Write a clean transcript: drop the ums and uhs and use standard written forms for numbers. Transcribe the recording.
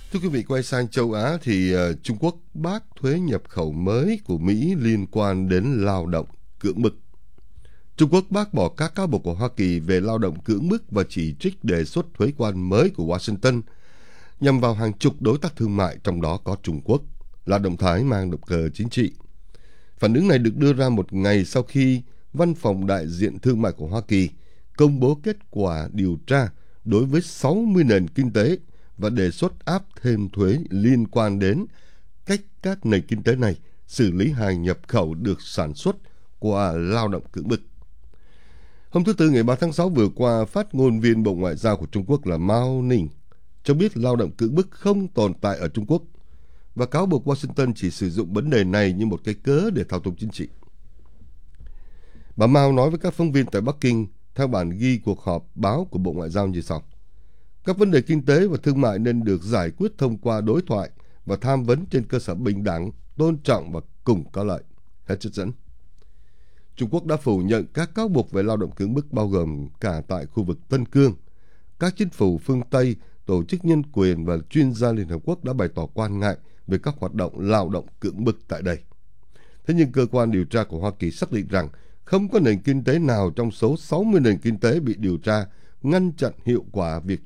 Thưa quý vị, quay sang châu Á thì Trung Quốc bác thuế nhập khẩu mới của Mỹ liên quan đến lao động cưỡng bức. Trung Quốc bác bỏ các cáo buộc của Hoa Kỳ về lao động cưỡng bức và chỉ trích đề xuất thuế quan mới của Washington nhằm vào hàng chục đối tác thương mại, trong đó có Trung Quốc, là động thái mang động cơ chính trị. Phản ứng này được đưa ra một ngày sau khi Văn phòng Đại diện Thương mại của Hoa Kỳ công bố kết quả điều tra đối với 60 nền kinh tế và đề xuất áp thêm thuế liên quan đến cách các nền kinh tế này xử lý hàng nhập khẩu được sản xuất qua lao động cưỡng bức. Hôm thứ Tư ngày 3 tháng 6 vừa qua, phát ngôn viên Bộ Ngoại giao của Trung Quốc là Mao Ning cho biết lao động cưỡng bức không tồn tại ở Trung Quốc và cáo buộc Washington chỉ sử dụng vấn đề này như một cái cớ để thao túng chính trị. Bà Mao nói với các phóng viên tại Bắc Kinh theo bản ghi cuộc họp báo của Bộ Ngoại giao như sau: các vấn đề kinh tế và thương mại nên được giải quyết thông qua đối thoại và tham vấn trên cơ sở bình đẳng, tôn trọng và cùng có lợi. Hết trích dẫn. Trung Quốc đã phủ nhận các cáo buộc về lao động cưỡng bức, bao gồm cả tại khu vực Tân Cương. Các chính phủ phương Tây, tổ chức nhân quyền và chuyên gia Liên Hợp Quốc đã bày tỏ quan ngại về các hoạt động lao động cưỡng bức tại đây. Thế nhưng cơ quan điều tra của Hoa Kỳ xác định rằng không có nền kinh tế nào trong số 60 nền kinh tế bị điều tra ngăn chặn hiệu quả việc